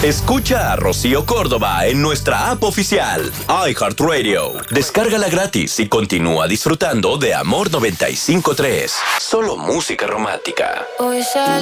Escucha a Rocío Córdoba en nuestra app oficial, iHeartRadio. Descárgala gratis y continúa disfrutando de Amor 95.3. Solo música romántica. Hoy salí